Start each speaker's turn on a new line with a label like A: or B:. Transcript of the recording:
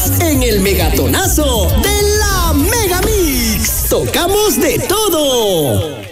A: Estás en el Megatonazo de la Megamix. Tocamos de todo.